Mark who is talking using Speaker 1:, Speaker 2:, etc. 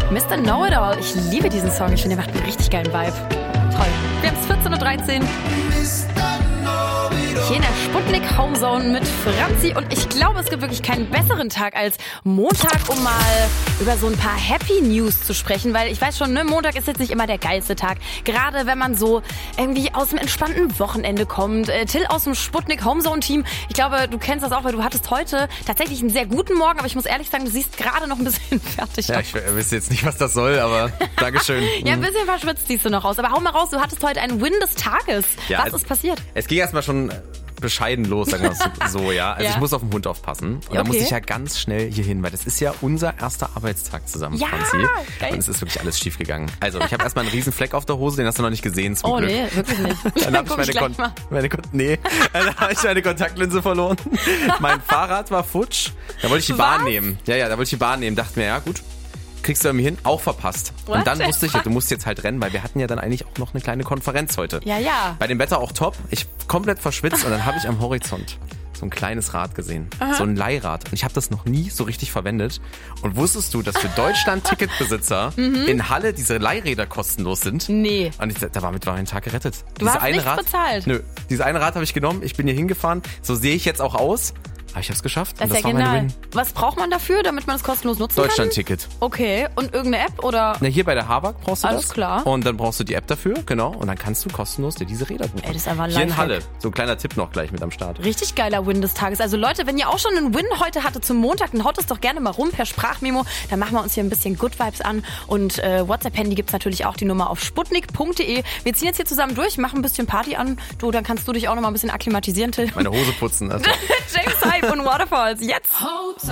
Speaker 1: Mr. Know-It-All. Ich liebe diesen Song. Ich finde, der macht einen richtig geilen Vibe. Toll. Wir haben es 14.13 Uhr. Hier in der Sputnik Homezone mit Franzi und ich glaube, es gibt wirklich keinen besseren Tag als Montag, um mal über so ein paar Happy News zu sprechen, weil ich weiß schon, ne, Montag ist jetzt nicht immer der geilste Tag, gerade wenn man so irgendwie aus dem entspannten Wochenende kommt. Till aus dem Sputnik Homezone Team, ich glaube, du kennst das auch, weil du hattest heute tatsächlich einen sehr guten Morgen, aber ich muss ehrlich sagen, du siehst gerade noch ein bisschen fertig aus.
Speaker 2: Ja, ich weiß jetzt nicht, was das soll, aber Dankeschön.
Speaker 1: Ja, ein bisschen verschwitzt siehst du noch aus, aber hau mal raus, du hattest heute einen Win des Tages.
Speaker 2: Ja,
Speaker 1: was ist passiert?
Speaker 2: Es ging erstmal schon bescheiden los, sagen wir es so, ja. Also
Speaker 1: Ja.
Speaker 2: ich muss auf den Hund aufpassen. Und da muss ich ja ganz schnell hier hin, weil das ist ja unser erster Arbeitstag zusammen,
Speaker 1: Ja,
Speaker 2: Franzi.
Speaker 1: geil.
Speaker 2: Und es ist wirklich alles schief gegangen. Also ich habe erstmal einen riesen Fleck auf der Hose, den hast du noch nicht gesehen zum Glück.
Speaker 1: Nee, wirklich nicht.
Speaker 2: Dann habe ich meine Kontaktlinse verloren. Mein Fahrrad war futsch. Da wollte ich die Bahn nehmen. Ja, da wollte ich die Bahn nehmen. Dachte mir, ja gut, kriegst du irgendwie hin, auch verpasst.
Speaker 1: What?
Speaker 2: Und dann wusste ich, du musst jetzt halt rennen, weil wir hatten ja dann eigentlich auch noch eine kleine Konferenz heute.
Speaker 1: Ja.
Speaker 2: Bei dem Wetter auch top. Ich komplett verschwitzt und dann habe ich am Horizont so ein kleines Rad gesehen.
Speaker 1: Aha.
Speaker 2: So ein Leihrad. Und ich habe das noch nie so richtig verwendet. Und wusstest du, dass für Deutschland-Ticketbesitzer in Halle diese Leihräder kostenlos sind?
Speaker 1: Nee.
Speaker 2: Und damit war mein Tag gerettet.
Speaker 1: Du hast nichts bezahlt?
Speaker 2: Nö. Dieses eine Rad habe ich genommen. Ich bin hier hingefahren. So sehe ich jetzt auch aus. Aber ich habe es geschafft.
Speaker 1: Das
Speaker 2: und
Speaker 1: ist ja
Speaker 2: war mein
Speaker 1: genial.
Speaker 2: Win.
Speaker 1: Was braucht man dafür, damit man es kostenlos nutzen kann?
Speaker 2: Deutschland-Ticket.
Speaker 1: Okay, und irgendeine App oder?
Speaker 2: Na, hier bei der Habak brauchst du
Speaker 1: Alles
Speaker 2: das.
Speaker 1: klar.
Speaker 2: Und dann brauchst du die App dafür, genau. Und dann kannst du kostenlos dir diese Räder buchen.
Speaker 1: Ey, das ist einfach ein
Speaker 2: hier in
Speaker 1: Lifehack.
Speaker 2: Halle. So ein kleiner Tipp noch gleich mit am Start.
Speaker 1: Richtig geiler Win des Tages. Also Leute, wenn ihr auch schon einen Win heute hattet zum Montag, dann haut es doch gerne mal rum per Sprachmemo. Dann machen wir uns hier ein bisschen Good Vibes an. Und WhatsApp-Handy gibt's natürlich auch die Nummer auf sputnik.de. Wir ziehen jetzt hier zusammen durch, machen ein bisschen Party an. Du, dann kannst du dich auch noch mal ein bisschen akklimatisieren, Till.
Speaker 2: Meine Hose putzen. Also.
Speaker 1: James Hype und Waterfalls. Jetzt!